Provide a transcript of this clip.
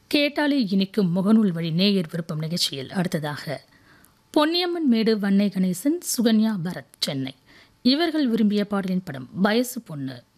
கேட்டாலே இனிக்கும் முகநூல் வழி நேயர் விருப்பம் நிகழ்ச்சியில் அடுத்ததாக பொன்னியம்மன் மேடு வன்னை கணேசன், சுகன்யா பரத், சென்னை. இவர்கள் விரும்பிய பாடலின் படம் வயசு பொண்ணு.